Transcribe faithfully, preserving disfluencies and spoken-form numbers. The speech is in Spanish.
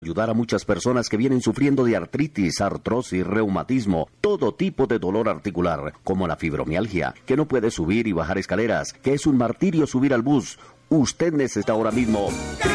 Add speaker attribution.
Speaker 1: Ayudar a muchas personas que vienen sufriendo de artritis, artrosis, reumatismo, todo tipo de dolor articular, como la fibromialgia, que no puede subir y bajar escaleras, que es un martirio subir al bus. Usted necesita ahora mismo